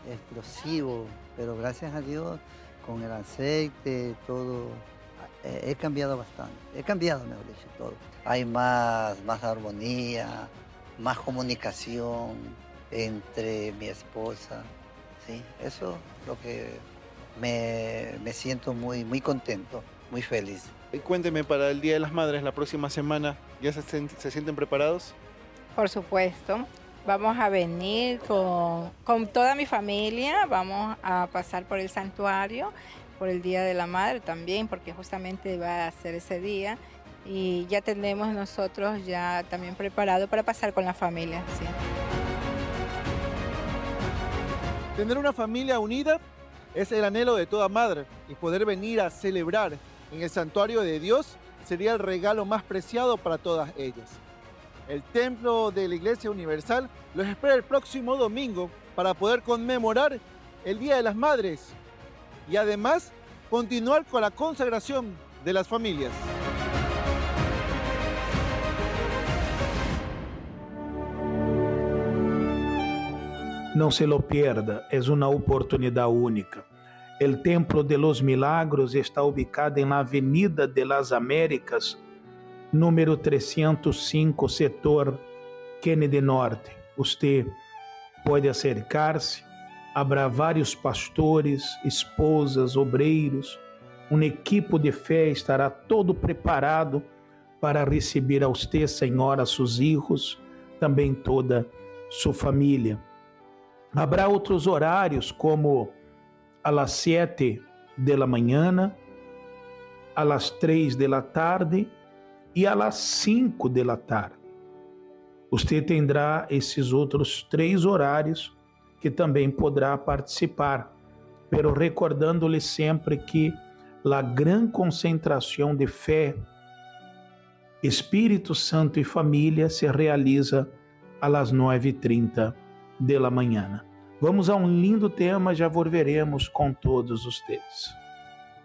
explosivo, pero gracias a Dios, con el aceite, todo, he cambiado bastante. He cambiado, mejor dicho, todo. Hay más armonía, más comunicación entre mi esposa, ¿sí? Eso es lo que me siento muy contento, muy feliz. Y cuénteme, para el Día de las Madres, la próxima semana, ¿ya se sienten preparados? Por supuesto, vamos a venir con toda mi familia, vamos a pasar por el santuario, por el Día de la Madre también, porque justamente va a ser ese día y ya tenemos nosotros ya también preparado para pasar con la familia. Sí. Tener una familia unida es el anhelo de toda madre y poder venir a celebrar en el santuario de Dios sería el regalo más preciado para todas ellas. El templo de la Iglesia Universal los espera el próximo domingo para poder conmemorar el Día de las Madres y además continuar con la consagración de las familias. Não se lo pierda, é uma oportunidade única. O Templo de los Milagros está ubicado na Avenida de las Américas, número 305, setor Kennedy Norte. Você pode acercar-se, haverá vários pastores, esposas, obreiros, uma equipe de fé estará todo preparado para receber a você, senhora, seus filhos, também toda sua família. Haverá outros horários, como a las 7 de la mañana, a las 3 de la tarde e a las 5 de la tarde. Você terá esses outros 3 horários que também poderá participar, pero recordando-lhe sempre que a grande concentração de fé, Espírito Santo e família se realiza a las 9h30 de la manhã. Vamos a um lindo tema, já volveremos com todos os temas.